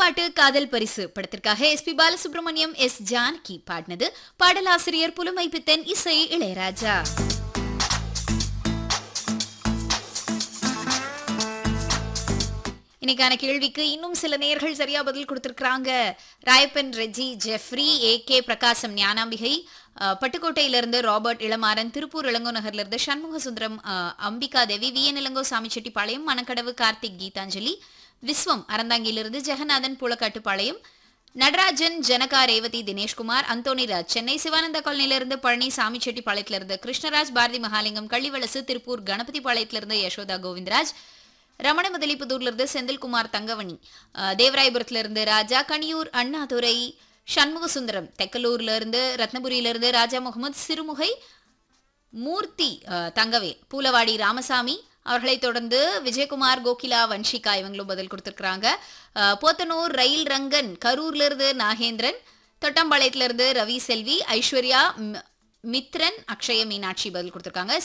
பாட்டு காதல் பரிசு படத்திற்காக எஸ்பி பாலசுப்ரமணியம், எஸ் ஜானகி பாடினது. பாடலாசிரியர் புலமை பித்தன், இசை இளையராஜா. இன்னைக்கான கேள்விக்கு இன்னும் சில நேயர்கள் சரியா பதில் கொடுத்திருக்காங்க. ராயப்பன், ரெஜி, ஜெஃப்ரி, ஏகே பிரகாசம், ஞானாம்பிகை, பட்டுக்கோட்டையிலிருந்து ராபர்ட் இளமாறன், திருப்பூர் இளங்கோ நகர்லிருந்து சண்முக சுந்தரம், அம்பிகா தேவி, விஎன் இளங்கோ, சாமிச்செட்டிப்பாளையம், மணக்கடவு கார்த்திக், கீதாஞ்சலி, விஸ்வம் அறந்தாங்கியிலிருந்து ஜெகநாதன், பூலக்காட்டுப்பாளையம், நடராஜன், ஜனகா, ரேவதி, தினேஷ்குமார், அந்தோணிராஜ், சென்னை சிவானந்த காலனியிலிருந்து பழனி, சாமிச்செட்டிப்பாளையத்திலிருந்து கிருஷ்ணராஜ், பாரதி மகாலிங்கம், கள்ளிவளசு, திருப்பூர் கணபதிபாளையத்திலிருந்து யசோதா கோவிந்தராஜ், ரமண முதலிப்புதூர்லிருந்து செந்தில்குமார், தங்கவணி, தேவராயபுரத்திலிருந்து ராஜா, கனியூர் அண்ணாதுரை, சண்முக சுந்தரம், தெக்கலூர்ல இருந்து, ரத்னபுரியிலிருந்து ராஜா முகமது, சிறுமுகை மூர்த்தி, தங்கவே, பூலவாடி ராமசாமி, அவர்களை தொடர்ந்து விஜயகுமார், கோகிலா, வன்ஷிகா இவங்களும் பதில் கொடுத்திருக்கிறாங்க. போத்தனூர் ரயில் ரங்கன், கரூர்ல இருந்து நாகேந்திரன், தொட்டம்பாளையத்திலிருந்து ரவி செல்வி, ஐஸ்வர்யா, மித்ரன், அக்ஷய மீனாட்சி பதில் கொடுத்திருக்காங்க.